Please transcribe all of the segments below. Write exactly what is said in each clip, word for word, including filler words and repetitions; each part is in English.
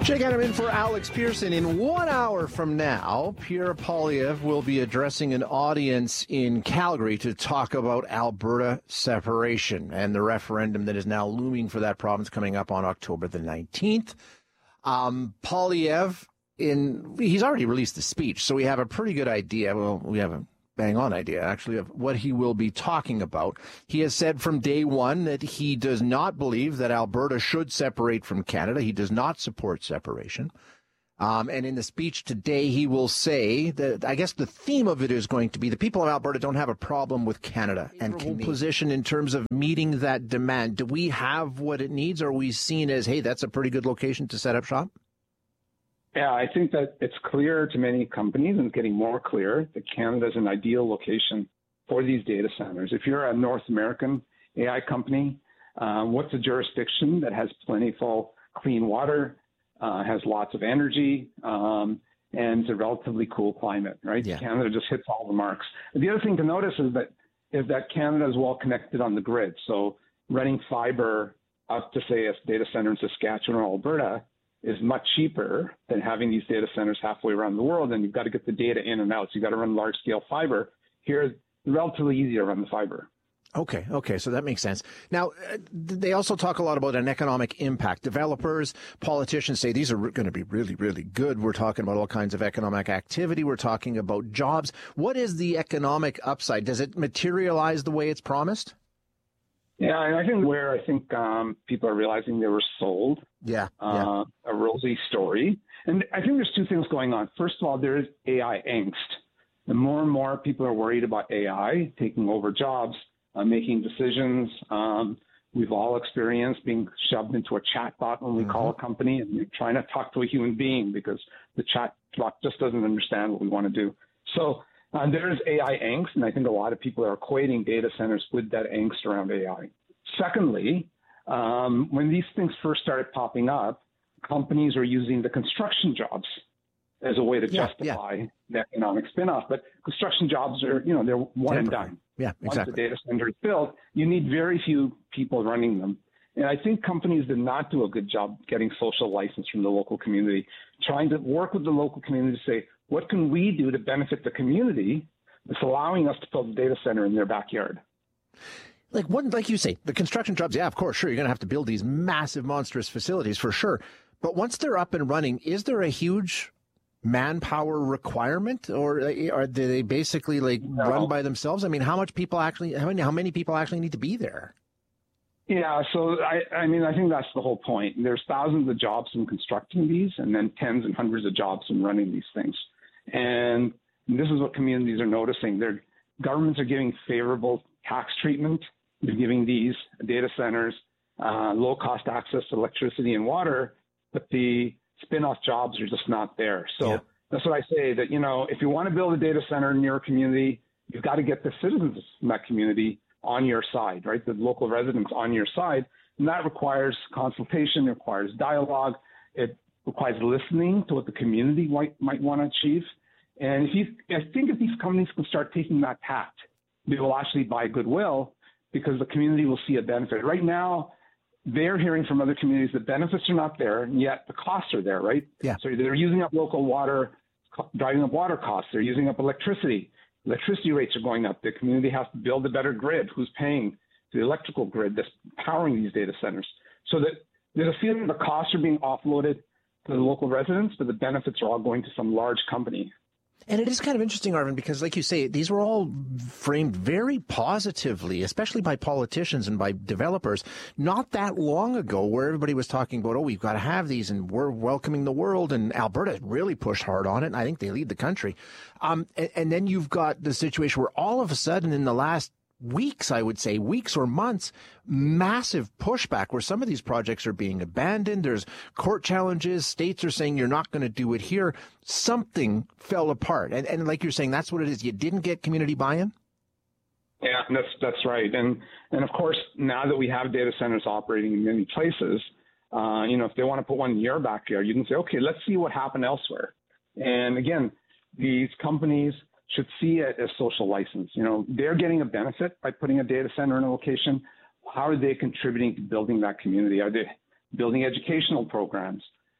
Check out him in for Alex Pearson. In one hour from now, Pierre Poilievre will be addressing an audience in Calgary to talk about Alberta separation and the referendum that is now looming for that province coming up on October the nineteenth. Um, Poilievre, in he's already released the speech, so we have a pretty good idea. Well, we have a bang-on idea, actually, of what he will be talking about. He has said from day one that he does not believe that Alberta should separate from Canada. He does not support separation. Um, and in the speech today, he will say that, I guess the theme of it is going to be the people of Alberta don't have a problem with Canada and Canadian position in terms of meeting that demand. Do we have what it needs? Or are we seen as, hey, that's a pretty good location to set up shop? Yeah, I think that it's clear to many companies, and it's getting more clear, that Canada is an ideal location for these data centers. If you're a North American A I company, um, what's a jurisdiction that has plentiful clean water, uh, has lots of energy, um, and it's a relatively cool climate, right? Yeah. Canada just hits all the marks. And the other thing to notice is that is that Canada is well connected on the grid. So running fiber up to, say, a data center in Saskatchewan or Alberta is much cheaper than having these data centers halfway around the world, and you've got to get the data in and out. So you've got to run large-scale fiber. Here, it's relatively easy to run the fiber. Okay, okay, so that makes sense. Now, uh, they also talk a lot about an economic impact. Developers, politicians say these are going to be really, really good. We're talking about all kinds of economic activity. We're talking about jobs. What is the economic upside? Does it materialize the way it's promised? Yeah, and I think where I think um, people are realizing they were sold yeah, uh, yeah. a rosy story. And I think there's two things going on. First of all, there is A I angst. And more and more people are worried about A I taking over jobs, uh, making decisions. Um, we've all experienced being shoved into a chat bot when we mm-hmm. call a company and you're trying to talk to a human being because the chat bot just doesn't understand what we want to do. So Uh, there is A I angst, and I think a lot of people are equating data centers with that angst around A I. Secondly, um, when these things first started popping up, companies are using the construction jobs as a way to yeah, justify yeah. the economic spinoff. But construction jobs are, you know, they're one and done. Yeah, exactly. Once the data center is built, you need very few people running them. And I think companies did not do a good job getting social license from the local community, trying to work with the local community to say, what can we do to benefit the community that's allowing us to build a data center in their backyard? Like one, like you say, the construction jobs, yeah, of course, sure, you're going to have to build these massive, monstrous facilities for sure. But once they're up and running, is there a huge manpower requirement, or are they basically like no. run by themselves? I mean, how much people actually, how many, how many people actually need to be there? Yeah, so I, I mean, I think that's the whole point. There's thousands of jobs in constructing these, and then tens and hundreds of jobs in running these things. And this is what communities are noticing. Their governments are giving favorable tax treatment. They're giving these data centers uh, low-cost access to electricity and water, but the spin-off jobs are just not there. So yeah. that's what I say, that, you know, if you want to build a data center near a community, you've got to get the citizens in that community on your side, right? The local residents on your side. And that requires consultation, it requires dialogue, it requires listening to what the community might, might want to achieve. And if you, I think if these companies can start taking that tact, they will actually buy goodwill because the community will see a benefit. Right now, they're hearing from other communities that benefits are not there, and yet the costs are there, right? Yeah. So they're using up local water, driving up water costs. They're using up electricity. Electricity rates are going up. The community has to build a better grid. Who's paying the electrical grid that's powering these data centers? So that there's a feeling the costs are being offloaded to the local residents, but the benefits are all going to some large company. And it is kind of interesting, Arvind, because like you say, these were all framed very positively, especially by politicians and by developers, not that long ago, where everybody was talking about, oh, we've got to have these and we're welcoming the world. And Alberta really pushed hard on it. And I think they lead the country. Um, and, and then you've got the situation where all of a sudden in the last weeks, I would say, weeks or months, massive pushback where some of these projects are being abandoned. There's court challenges. States are saying you're not going to do it here. Something fell apart. And, and like you're saying, that's what it is. You didn't get community buy-in? Yeah, that's that's right. And, and of course, now that we have data centers operating in many places, uh, you know, if they want to put one in your backyard, you can say, okay, let's see what happened elsewhere. And again, these companies should see it as social license. You know, they're getting a benefit by putting a data center in a location. How are they contributing to building that community? Are they building educational programs?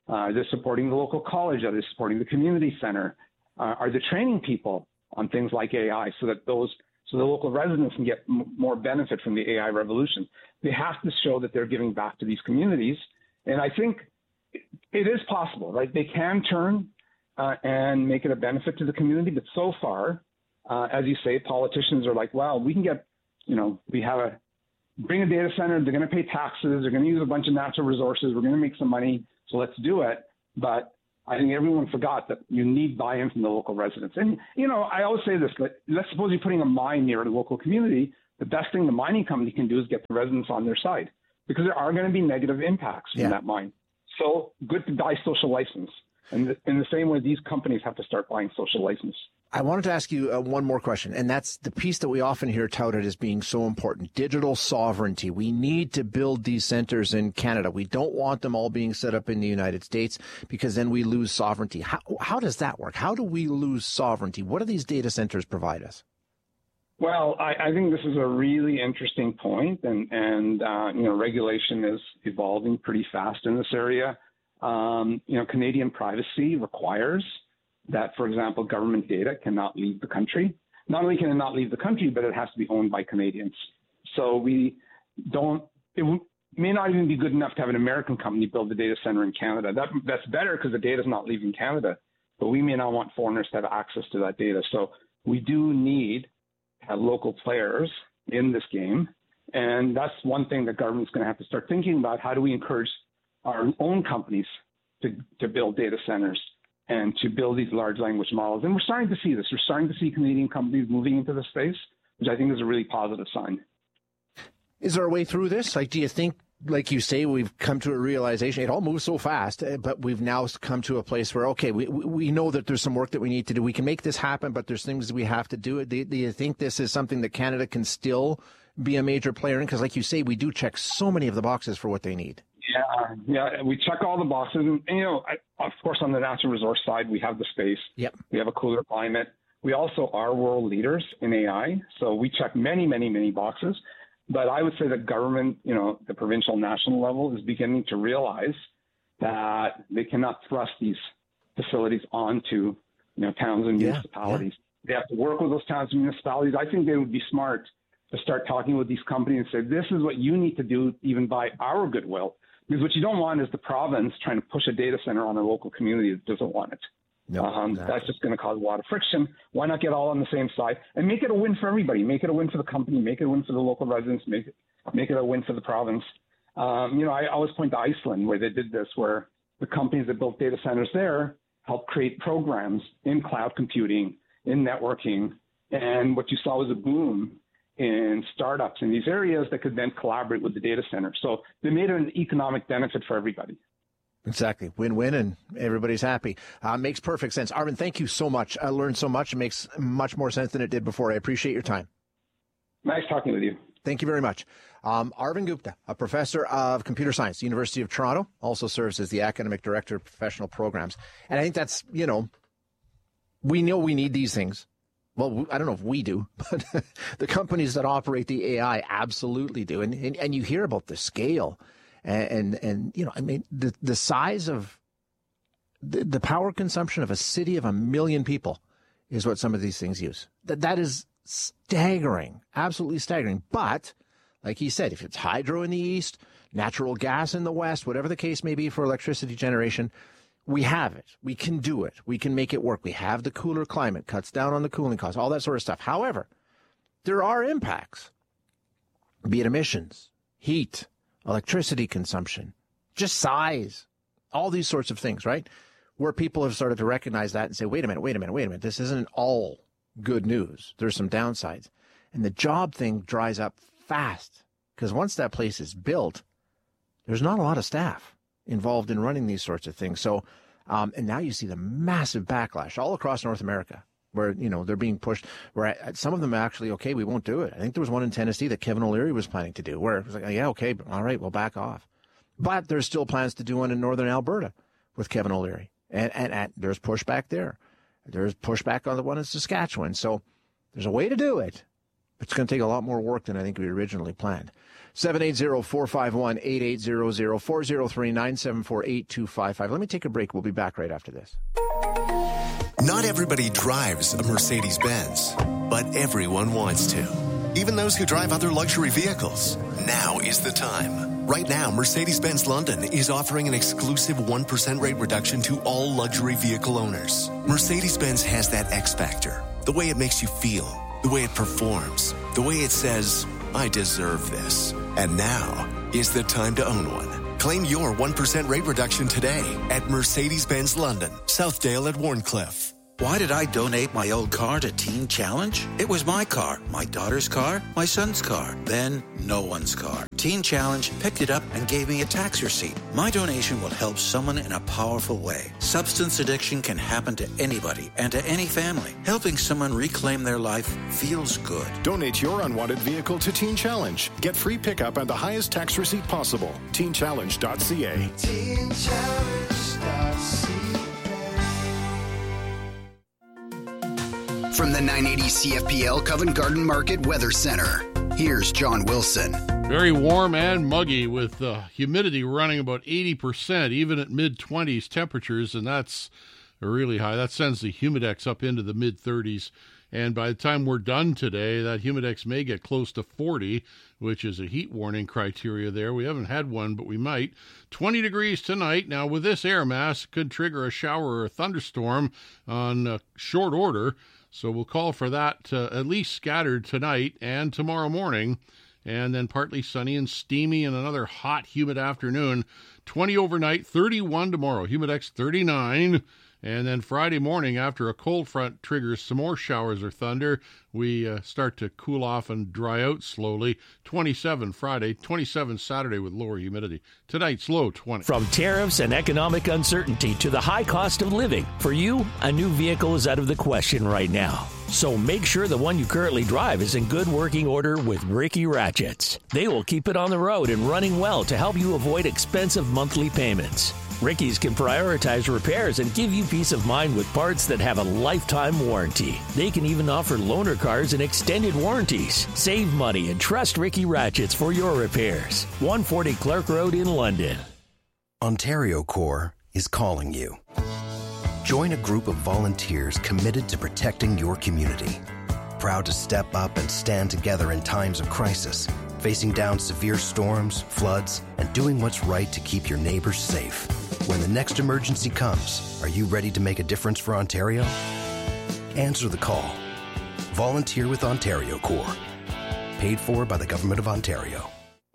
Uh, are they supporting the local college? Are they supporting the community center? Uh, are they training people on things like A I so that those so the local residents can get m- more benefit from the A I revolution? They have to show that they're giving back to these communities. And I think it is possible, right? They can turn uh, and make it a benefit to the community. But so far, uh, as you say, politicians are like, well, we can get, you know, we have a, bring a data center, they're going to pay taxes, they're going to use a bunch of natural resources, we're going to make some money, so let's do it. But I think everyone forgot that you need buy-in from the local residents. And, you know, I always say this, let, let's suppose you're putting a mine near a local community. The best thing the mining company can do is get the residents on their side, because there are going to be negative impacts from yeah. that mine. So good to buy social license. And th- in the same way, these companies have to start buying social license. I wanted to ask you uh, one more question, and that's the piece that we often hear touted as being so important, digital sovereignty. We need to build these centers in Canada. We don't want them all being set up in the United States, because then we lose sovereignty. How, how does that work? How do we lose sovereignty? What do these data centers provide us? Well, I, I think this is a really interesting point, and, and uh, you know, regulation is evolving pretty fast in this area. Um, you know, Canadian privacy requires that, for example, government data cannot leave the country. Not only can it not leave the country, but it has to be owned by Canadians. So we don't, it may not even be good enough to have an American company build a data center in Canada. That, that's better because the data is not leaving Canada, but we may not want foreigners to have access to that data. So we do need to have local players in this game. And that's one thing that government's going to have to start thinking about. How do we encourage our own companies to, to build data centers and to build these large language models? And we're starting to see this. We're starting to see Canadian companies moving into the space, which I think is a really positive sign. Is there a way through this? Like, do you think, like you say, we've come to a realization, it all moves so fast, but we've now come to a place where, okay, we we know that there's some work that we need to do. We can make this happen, but there's things we have to do. Do, do you think this is something that Canada can still be a major player in? Because like you say, we do check so many of the boxes for what they need. Yeah, yeah, we check all the boxes. And, and you know, I, of course, on the natural resource side, we have the space. Yep. We have a cooler climate. We also are world leaders in A I. So we check many, many, many boxes. But I would say that government, you know, the provincial, national level is beginning to realize that they cannot thrust these facilities onto, you know, towns and yeah, municipalities. Yeah. They have to work with those towns and municipalities. I think they would be smart to start talking with these companies and say, this is what you need to do, even by our goodwill. Because what you don't want is the province trying to push a data center on a local community that doesn't want it. No, um, exactly. That's just going to cause a lot of friction. Why not get all on the same side and make it a win for everybody? Make it a win for the company. Make it a win for the local residents. Make it make it a win for the province. Um, you know, I always point to Iceland, where they did this, where the companies that built data centers there helped create programs in cloud computing, in networking, and what you saw was a boom in startups in these areas that could then collaborate with the data center. So they made it an economic benefit for everybody. Exactly. Win-win, and everybody's happy. Uh, makes perfect sense. Arvind, thank you so much. I learned so much. It makes much more sense than it did before. I appreciate your time. Nice talking with you. Thank you very much. Um, Arvind Gupta, a professor of computer science, University of Toronto, also serves as the academic director of professional programs. And I think that's, you know, we know we need these things. Well, I don't know if we do, but the companies that operate the A I absolutely do. And, and, and you hear about the scale. And, and, and, you know, I mean, the, the size of the, the power consumption of a city of a million people is what some of these things use. That That is staggering, absolutely staggering. But like he said, if it's hydro in the east, natural gas in the west, whatever the case may be for electricity generation, we have it. We can do it. We can make it work. We have the cooler climate, cuts down on the cooling costs, all that sort of stuff. However, there are impacts, be it emissions, heat, electricity consumption, just size, all these sorts of things, right? Where people have started to recognize that and say, wait a minute, wait a minute, wait a minute. This isn't all good news. There's some downsides. And the job thing dries up fast because once that place is built, there's not a lot of staff involved in running these sorts of things. So, um, and now you see the massive backlash all across North America where, you know, they're being pushed, where some of them actually, okay, we won't do it. I think there was one in Tennessee that Kevin O'Leary was planning to do, where it was like, yeah, okay, all right, we'll back off. But there's still plans to do one in northern Alberta with Kevin O'Leary. And, and, and there's pushback there. There's pushback on the one in Saskatchewan. So there's a way to do it, It's going to take a lot more work than I think we originally planned. seven eight zero, four five one, eight eight zero zero, four zero three, nine seven four, eight two five five. Let me take a break. We'll be back right after this. Not everybody drives a Mercedes-Benz, but everyone wants to. Even those who drive other luxury vehicles. Now is the time. Right now, Mercedes-Benz London is offering an exclusive one percent rate reduction to all luxury vehicle owners. Mercedes-Benz has that X factor. The way it makes you feel. The way it performs. The way it says, I deserve this. And now is the time to own one. Claim your one percent rate reduction today at Mercedes-Benz London, Southdale at Warncliffe. Why did I donate my old car to Teen Challenge? It was my car, my daughter's car, my son's car, then no one's car. Teen Challenge picked it up and gave me a tax receipt. My donation will help someone in a powerful way. Substance addiction can happen to anybody and to any family. Helping someone reclaim their life feels good. Donate your unwanted vehicle to Teen Challenge. Get free pickup and the highest tax receipt possible. teen challenge dot c a. teen challenge dot c a. From the nine eighty C F P L Covent Garden Market Weather Center, here's John Wilson. Very warm and muggy with uh, humidity running about eighty percent, even at mid-twenties temperatures, and that's really high. That sends the Humidex up into the mid-thirties. And by the time we're done today, that Humidex may get close to forty, which is a heat warning criteria there. We haven't had one, but we might. twenty degrees tonight. Now, with this air mass, it could trigger a shower or a thunderstorm on uh, short order. So we'll call for that uh, at least scattered tonight and tomorrow morning. And then partly sunny and steamy and another hot, humid afternoon. twenty overnight, thirty-one tomorrow. Humidex thirty-nine. And then Friday morning, after a cold front triggers some more showers or thunder, we uh, start to cool off and dry out slowly. twenty-seven Friday, twenty-seven Saturday with lower humidity. Tonight's low, twenty. From tariffs and economic uncertainty to the high cost of living, for you, a new vehicle is out of the question right now. So make sure the one you currently drive is in good working order with Ricky Ratchets. They will keep it on the road and running well to help you avoid expensive monthly payments. Ricky's can prioritize repairs and give you peace of mind with parts that have a lifetime warranty. They can even offer loaner cars and extended warranties. Save money and trust Ricky Ratchets for your repairs. one forty Clark Road in London. Ontario Corps is calling you. Join a group of volunteers committed to protecting your community. Proud to step up and stand together in times of crisis, facing down severe storms, floods, and doing what's right to keep your neighbors safe. When the next emergency comes, are you ready to make a difference for Ontario? Answer the call. Volunteer with Ontario Corps. Paid for by the Government of Ontario.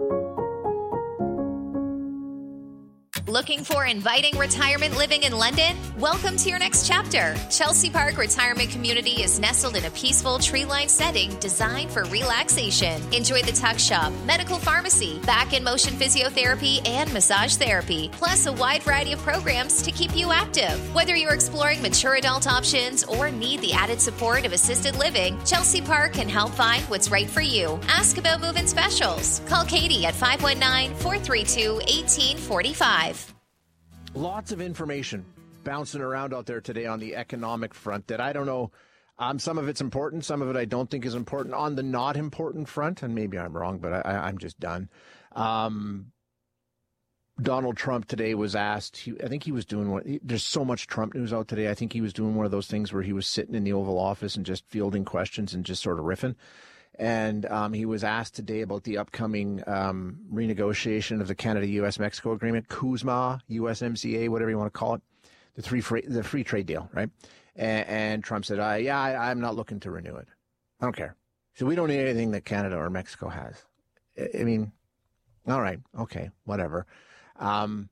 Looking for inviting retirement living in London? Welcome to your next chapter. Chelsea Park Retirement Community is nestled in a peaceful tree-lined setting designed for relaxation. Enjoy the tuck shop, medical pharmacy, back and motion physiotherapy, and massage therapy, plus a wide variety of programs to keep you active. Whether you're exploring mature adult options or need the added support of assisted living, Chelsea Park can help find what's right for you. Ask about move-in specials. Call Katie at five one nine, four three two, one eight four five. Lots of information bouncing around out there today on the economic front that I don't know. Um, some of it's important. Some of it I don't think is important. On the not important front, and maybe I'm wrong, but I, I'm just done. Um, Donald Trump today was asked, he, I think he was doing what, there's so much Trump news out today. I think he was doing one of those things where he was sitting in the Oval Office and just fielding questions and just sort of riffing. And um, he was asked today about the upcoming um, renegotiation of the Canada-U S Mexico agreement, CUSMA, U S M C A, whatever you want to call it, the three free, the free trade deal, right? And, and Trump said, uh, yeah, I, I'm not looking to renew it. I don't care. So we don't need anything that Canada or Mexico has. I, I mean, all right, okay, whatever. Um,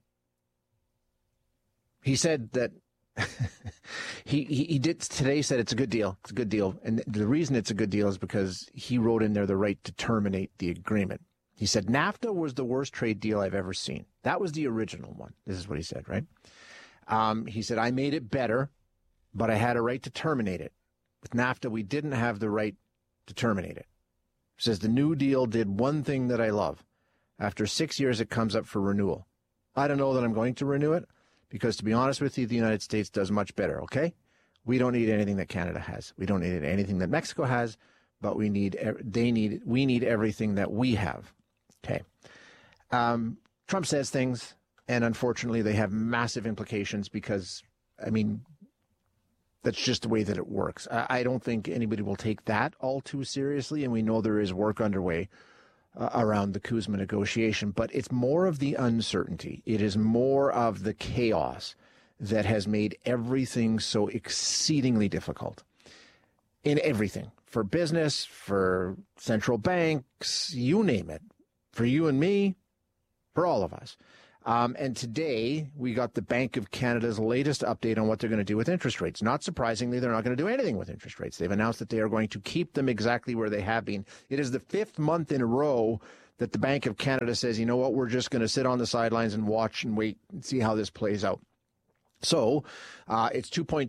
he said that he, he he did today said it's a good deal. It's a good deal. And the reason it's a good deal is because he wrote in there the right to terminate the agreement. He said, NAFTA was the worst trade deal I've ever seen. That was the original one. This is what he said, right? Um, he said, I made it better, but I had a right to terminate it. With NAFTA, we didn't have the right to terminate it. He says, the New Deal did one thing that I love. After six years, it comes up for renewal. I don't know that I'm going to renew it. Because to be honest with you, the United States does much better, okay? We don't need anything that Canada has. We don't need anything that Mexico has, but we need, they need, we need everything that we have. Okay. Um, Trump says things, and unfortunately they have massive implications because, I mean, that's just the way that it works. I, I don't think anybody will take that all too seriously, and we know there is work underway uh, around the Kuzma negotiation, but it's more of the uncertainty. It is more of the chaos that has made everything so exceedingly difficult in everything, for business, for central banks, you name it, for you and me, for all of us. Um, and today, we got the Bank of Canada's latest update on what they're going to do with interest rates. Not surprisingly, they're not going to do anything with interest rates. They've announced that they are going to keep them exactly where they have been. It is the fifth month in a row that the Bank of Canada says, you know what, we're just going to sit on the sidelines and watch and wait and see how this plays out. So uh, it's two point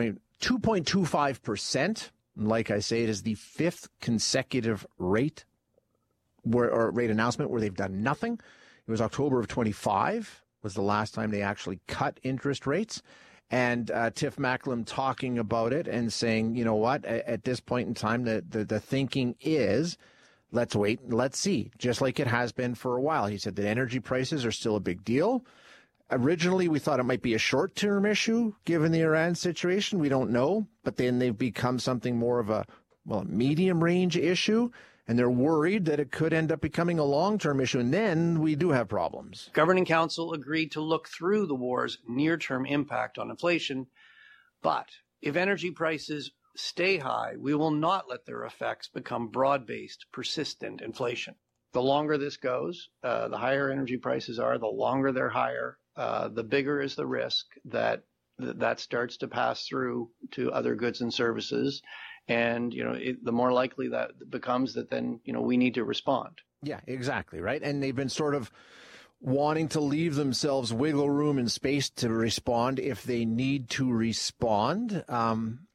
two five percent. Like I say, it is the fifth consecutive rate where, or rate announcement where they've done nothing. It was October of twenty-five was the last time they actually cut interest rates. And uh, Tiff Macklem talking about it and saying, you know what, at, at this point in time, the, the, the thinking is, let's wait and let's see, just like it has been for a while. He said that energy prices are still a big deal. Originally, we thought it might be a short-term issue, given the Iran situation. We don't know. But then they've become something more of a, well, a medium-range issue. And they're worried that it could end up becoming a long-term issue, and then we do have problems. Governing Council agreed to look through the war's near-term impact on inflation, but if energy prices stay high, we will not let their effects become broad-based, persistent inflation. The longer this goes, uh, the higher energy prices are, the longer they're higher, uh, the bigger is the risk that th- that starts to pass through to other goods and services. And, you know, it, the more likely that becomes that then, you know, we need to respond. Yeah, exactly. Right. And they've been sort of wanting to leave themselves wiggle room and space to respond if they need to respond. Um,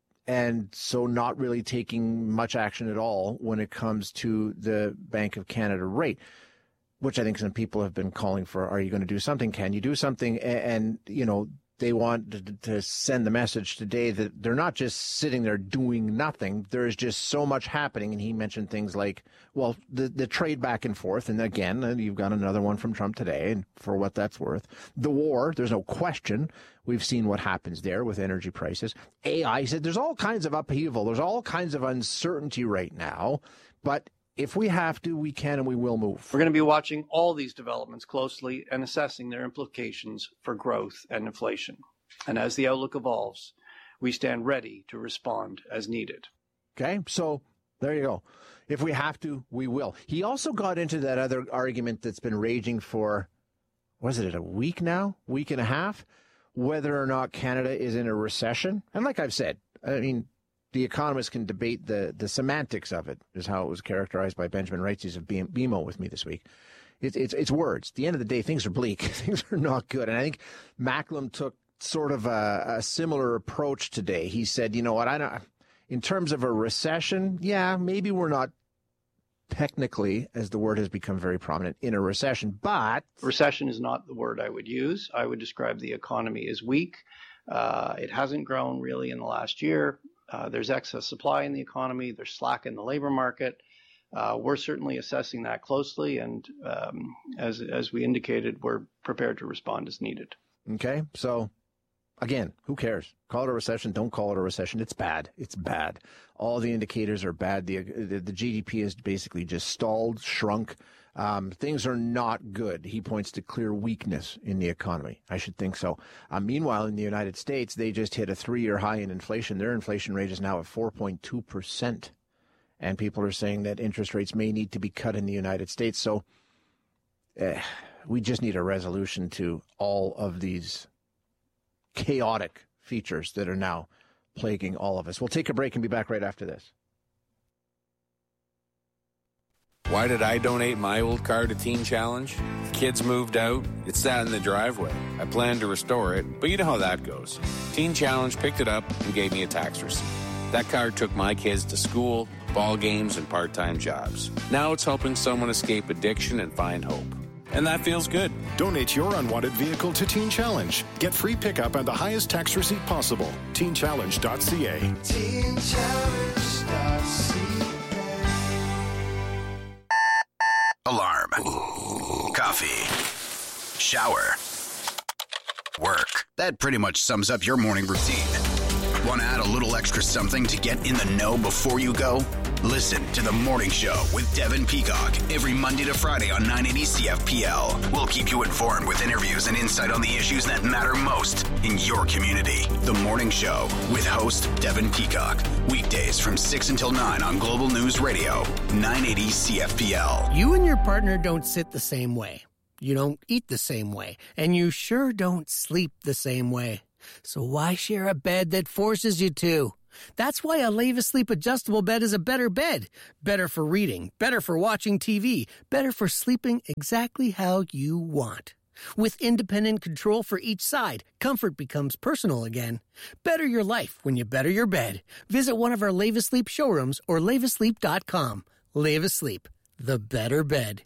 and so not really taking much action at all when it comes to the Bank of Canada rate, which I think some people have been calling for. Are you going to do something? Can you do something? And, and you know, they want to, to send the message today that they're not just sitting there doing nothing. There is just so much happening. And he mentioned things like, well, the, the trade back and forth. And again, you've got another one from Trump today, and for what that's worth. The war, there's no question. We've seen what happens there with energy prices. A I said there's all kinds of upheaval. There's all kinds of uncertainty right now. But if we have to, we can and we will move. We're going to be watching all these developments closely and assessing their implications for growth and inflation. And as the outlook evolves, we stand ready to respond as needed. Okay, so there you go. If we have to, we will. He also got into that other argument that's been raging for, was it a week now, week and a half, whether or not Canada is in a recession. And like I've said, I mean, the economists can debate the, the semantics of it, is how it was characterized by Benjamin Reitzes of B M O with me this week. It, it's it's words. At the end of the day, things are bleak. Things are not good. And I think Macklem took sort of a, a similar approach today. He said, you know what, I don't, in terms of a recession, yeah, maybe we're not technically, as the word has become very prominent, in a recession, but... Recession is not the word I would use. I would describe the economy as weak. Uh, it hasn't grown really in the last year. Uh, there's excess supply in the economy. There's slack in the labor market. Uh, we're certainly assessing that closely. And um, as as we indicated, we're prepared to respond as needed. Okay. So, again, who cares? Call it a recession. Don't call it a recession. It's bad. It's bad. All the indicators are bad. The, the, the G D P has basically just stalled, shrunk. Um, things are not good. He points to clear weakness in the economy. I should think so. Uh, meanwhile, in the United States, they just hit a three-year high in inflation. Their inflation rate is now at four point two percent. And people are saying that interest rates may need to be cut in the United States. So eh, we just need a resolution to all of these chaotic features that are now plaguing all of us. We'll take a break and be back right after this. Why did I donate my old car to Teen Challenge? The kids moved out. It sat in the driveway. I planned to restore it, but you know how that goes. Teen Challenge picked it up and gave me a tax receipt. That car took my kids to school, ball games, and part-time jobs. Now it's helping someone escape addiction and find hope. And that feels good. Donate your unwanted vehicle to Teen Challenge. Get free pickup and the highest tax receipt possible. teen challenge dot c a. teen challenge dot c a coffee, shower, work. That pretty much sums up your morning routine. Want to add a little extra something to get in the know before you go? Listen to The Morning Show with Devin Peacock every Monday to Friday on nine eighty C F P L. We'll keep you informed with interviews and insight on the issues that matter most in your community. The Morning Show with host Devin Peacock. Weekdays from six until nine on Global News Radio, nine eighty C F P L. You and your partner don't sit the same way. You don't eat the same way. And you sure don't sleep the same way. So why share a bed that forces you to? That's why a Leva Sleep adjustable bed is a better bed. Better for reading, better for watching T V, better for sleeping exactly how you want. With independent control for each side, comfort becomes personal again. Better your life when you better your bed. Visit one of our Leva Sleep showrooms or leva sleep dot com. Leva Sleep, the better bed.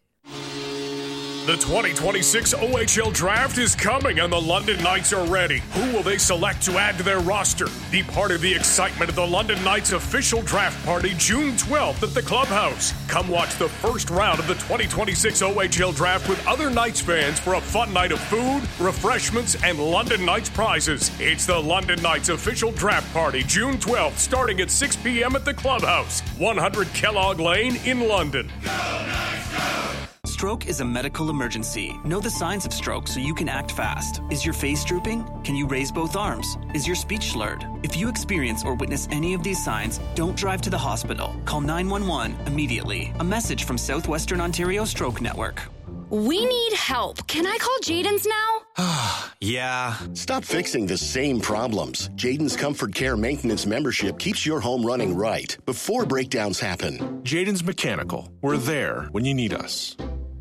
The twenty twenty-six O H L Draft is coming and the London Knights are ready. Who will they select to add to their roster? Be part of the excitement of the London Knights official draft party June twelfth at the Clubhouse. Come watch the first round of the twenty twenty-six O H L Draft with other Knights fans for a fun night of food, refreshments, and London Knights prizes. It's the London Knights official draft party June twelfth starting at six p.m. at the Clubhouse, one hundred Kellogg Lane in London. Go Knights, go! Stroke is a medical emergency. Know the signs of stroke so you can act fast. Is your face drooping? Can you raise both arms? Is your speech slurred? If you experience or witness any of these signs, don't drive to the hospital. Call nine one one immediately. A message from Southwestern Ontario Stroke Network. We need help. Can I call Jaden's now? Yeah. Stop fixing the same problems. Jaden's Comfort Care Maintenance membership keeps your home running right before breakdowns happen. Jaden's Mechanical. We're there when you need us.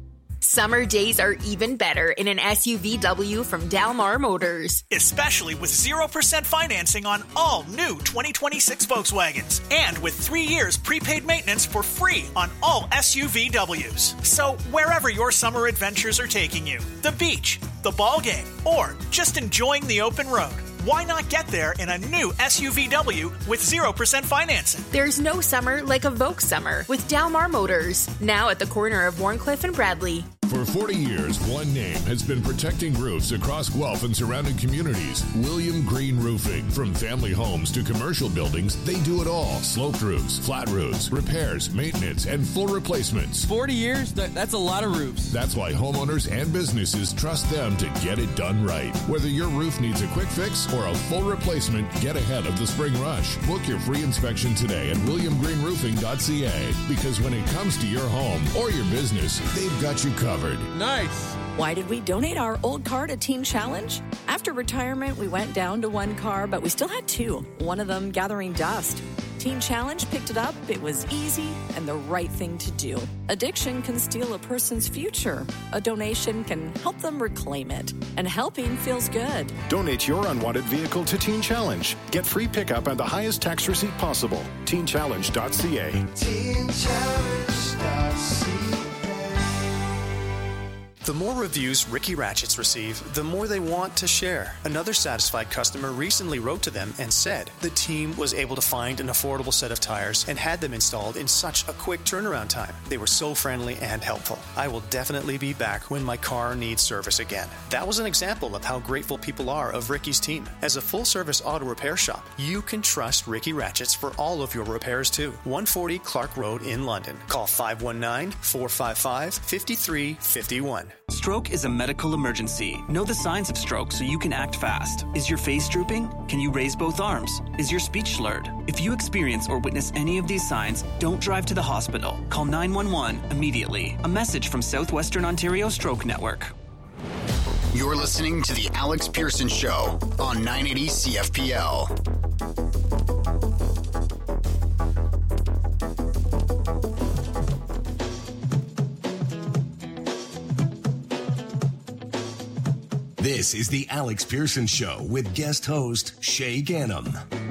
Summer days are even better in an S U V W from Dalmar Motors. Especially with zero percent financing on all new twenty twenty-six Volkswagens. And with three years prepaid maintenance for free on all S U V Ws. So wherever your summer adventures are taking you, the beach, the ball game, or just enjoying the open road, why not get there in a new S U V W with zero percent financing? There's no summer like a Volk summer with Dalmar Motors. Now at the corner of Warncliffe and Bradley. For forty years, one name has been protecting roofs across Guelph and surrounding communities. William Green Roofing. From family homes to commercial buildings, they do it all. Sloped roofs, flat roofs, repairs, maintenance, and full replacements. forty years? That, that's a lot of roofs. That's why homeowners and businesses trust them to get it done right. Whether your roof needs a quick fix or a full replacement, get ahead of the spring rush. Book your free inspection today at william green roofing dot c a, because when it comes to your home or your business, they've got you covered. Nice. Why did we donate our old car to Teen Challenge? After retirement, we went down to one car, but we still had two, one of them gathering dust. Teen Challenge picked it up. It was easy and the right thing to do. Addiction can steal a person's future. A donation can help them reclaim it. And helping feels good. Donate your unwanted vehicle to Teen Challenge. Get free pickup and the highest tax receipt possible. teen challenge dot c a. teen challenge dot c a. The more reviews Ricky Ratchets receive, the more they want to share. Another satisfied customer recently wrote to them and said the team was able to find an affordable set of tires and had them installed in such a quick turnaround time. They were so friendly and helpful. I will definitely be back when my car needs service again. That was an example of how grateful people are of Ricky's team. As a full-service auto repair shop, you can trust Ricky Ratchets for all of your repairs too. one forty Clark Road in London. Call five one nine, four five five, five three five one. Stroke is a medical emergency. Know the signs of stroke so you can act fast. Is your face drooping? Can you raise both arms? Is your speech slurred? If you experience or witness any of these signs, don't drive to the hospital. Call nine one one immediately. A message from Southwestern Ontario Stroke Network. You're listening to The Alex Pearson Show on nine eighty C F P L. This is The Alex Pearson Show with guest host Shay Gannam.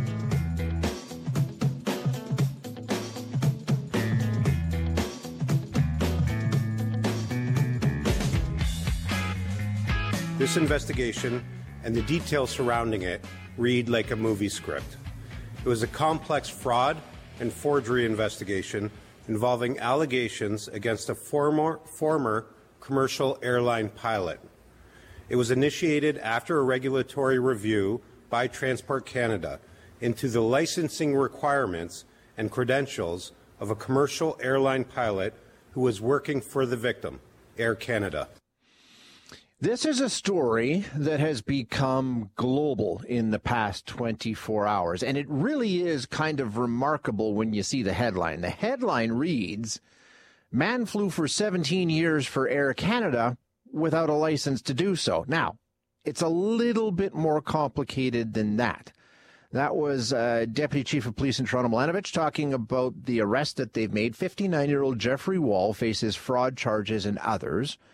This investigation and the details surrounding it read like a movie script. It was a complex fraud and forgery investigation involving allegations against a former, former commercial airline pilot. It was initiated after a regulatory review by Transport Canada into the licensing requirements and credentials of a commercial airline pilot who was working for the victim, Air Canada. This is a story that has become global in the past twenty-four hours, and it really is kind of remarkable when you see the headline. The headline reads, "Man flew for seventeen years for Air Canada without a license to do so." Now, it's a little bit more complicated than that. That was uh, Deputy Chief of Police in Toronto, Mlanovich, talking about the arrest that they've made. fifty-nine-year-old Jeffrey Wall faces fraud charges and others.